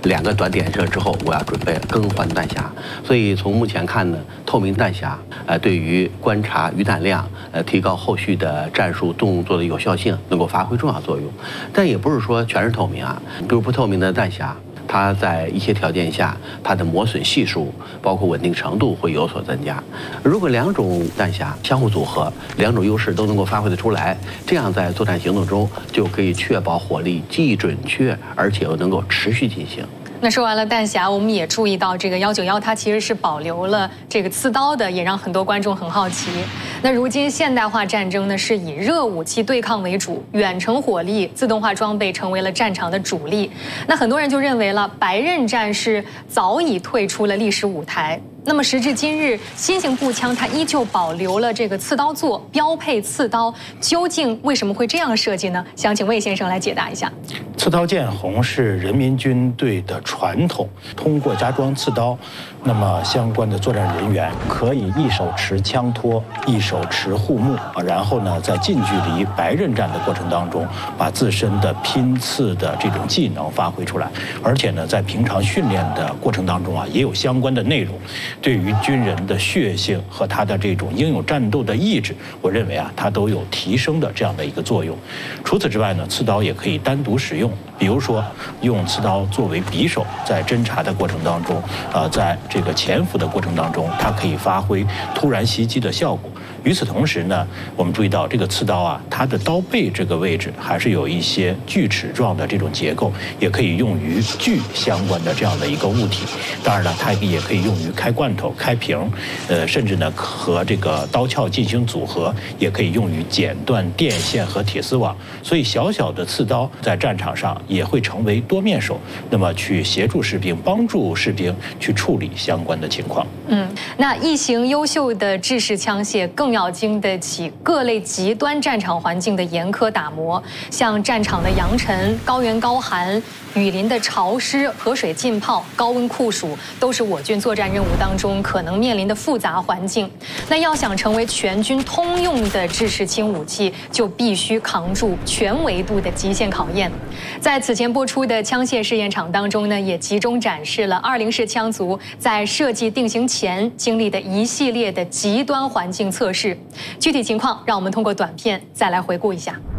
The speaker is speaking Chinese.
2个短点射之后，我要准备更换弹匣。所以从目前看呢，透明弹匣对于观察鱼弹量、提高后续的战术动作的有效性能够发挥重要作用。但也不是说全是透明啊，比如不透明的弹匣，它在一些条件下，它的磨损系数包括稳定程度会有所增加。如果2种弹匣相互组合，2种优势都能够发挥得出来，这样在作战行动中就可以确保火力既准确，而且又能够持续进行。 那说完了弹匣，我们也注意到这个191它其实是保留了这个刺刀的，也让很多观众很好奇。那如今现代化战争呢是以热武器对抗为主，远程火力、自动化装备成为了战场的主力。那很多人就认为了白刃战士早已退出了历史舞台。那么时至今日，新型步枪它依旧保留了这个刺刀座，标配刺刀，究竟为什么会这样设计呢？想请魏先生来解答一下。 刺刀见红是人民军队的传统，通过加装刺刀，那么相关的作战人员可以一手持枪托，一手持护木，然后呢，在近距离白刃战的过程当中，把自身的拼刺的这种技能发挥出来，而且呢，在平常训练的过程当中也有相关的内容。对于军人的血性和他的这种英勇战斗的意志，我认为它都有提升的这样的一个作用。除此之外呢，刺刀也可以单独使用，比如说用刺刀作为匕首，在侦察的过程当中，在这个潜伏的过程当中，它可以发挥突然袭击的效果。与此同时呢，我们注意到这个刺刀它的刀背这个位置还是有一些锯齿状的这种结构，也可以用于锯相关的这样的一个物体。当然了，它也可以用于开罐头、开瓶，甚至呢和这个刀鞘进行组合，也可以用于剪断电线和铁丝网。所以小小的刺刀在战场上也会成为多面手，那么去协助士兵、帮助士兵去处理相关的情况。 那一型优秀的制式枪械更要经得起各类极端战场环境的严苛打磨，像战场的扬尘、高原高寒、雨林的潮湿、河水浸泡、高温酷暑，都是我军作战任务当中可能面临的复杂环境。那要想成为全军通用的制式轻武器，就必须扛住全维度的极限考验。在此前播出的枪械试验场当中呢，也集中展示了20式枪族在设计定型前经历的一系列的极端环境测试。具体情况，让我们通过短片再来回顾一下。